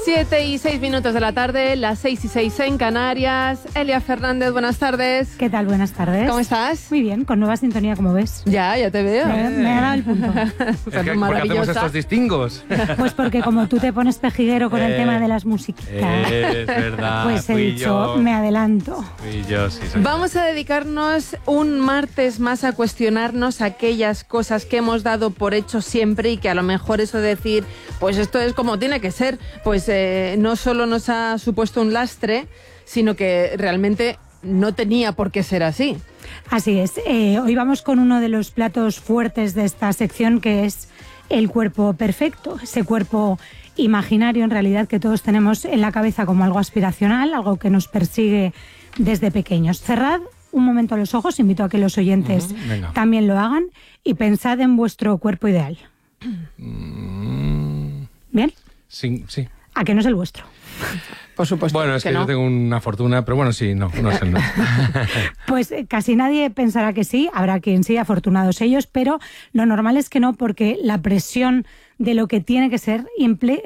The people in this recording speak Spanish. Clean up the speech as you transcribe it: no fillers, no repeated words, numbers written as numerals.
7:06 de la tarde, las 6:06 en Canarias. Elia Fernández, buenas tardes. ¿Qué tal? Buenas tardes. ¿Cómo estás? Muy bien, con nueva sintonía, como ves. Ya te veo. Me ha dado el punto. ¿Por qué hacemos estos distingos? Pues porque como tú te pones pejiguero con el tema de las musiquitas, es verdad. pues he dicho, me adelanto. Fui yo, sí. Vamos a dedicarnos un martes más a cuestionarnos aquellas cosas que hemos dado por hecho siempre y que a lo mejor eso de decir, pues esto es como tiene que ser, pues no solo nos ha supuesto un lastre, sino que realmente no tenía por qué ser así. Así es. Hoy vamos con uno de los platos fuertes de esta sección, que es el cuerpo perfecto, ese cuerpo imaginario en realidad que todos tenemos en la cabeza como algo aspiracional, algo que nos persigue desde pequeños. Cerrad un momento los ojos, invito a que los oyentes también lo hagan y pensad en vuestro cuerpo ideal. ¿Bien? Sí. ¿A que no es el vuestro? Por supuesto. Bueno, es que no. yo tengo una fortuna, pero bueno, sí, no es el nuestro. Pues casi nadie pensará que sí, habrá quien sí, afortunados ellos, pero lo normal es que no, porque la presión de lo que tiene que ser